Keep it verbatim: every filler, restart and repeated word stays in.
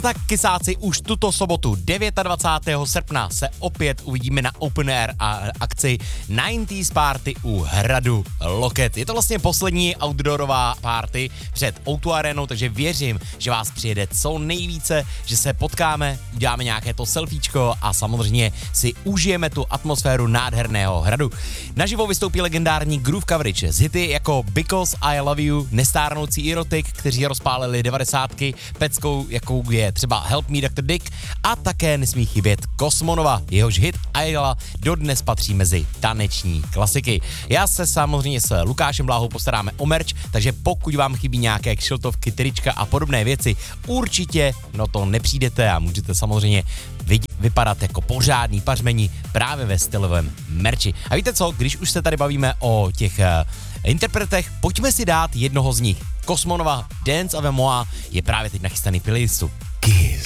Tak kysáci, už tuto sobotu dvacátého devátého srpna se opět uvidíme na Open Air a akci devadesátých Party u Hradu Loket. Je to vlastně poslední outdoorová party před ó dva Arenou, takže věřím, že vás přijede co nejvíce, že se potkáme, uděláme nějaké to selfiečko a samozřejmě si užijeme tu atmosféru nádherného hradu. Naživo vystoupí legendární Groove Coverage z hity jako Because I Love You, Nestárnoucí Erotic, kteří rozpálili devadesátky, peckou, jakou je třeba Help Me doktor Dick, a také nesmí chybět Kosmonova, jehož hit Ayla dodnes patří mezi taneční klasiky. Já se samozřejmě s Lukášem Bláhou postaráme o merch, takže pokud vám chybí nějaké kšiltovky, trička a podobné věci, určitě no to nepřijdete a můžete samozřejmě vidět, vypadat jako pořádný pařmení právě ve stylovém merči. A víte co, když už se tady bavíme o těch uh, interpretech, pojďme si dát jednoho z nich. Kosmonova Dance Avec Moi je právě teď nachystaný playlistu. Kiss.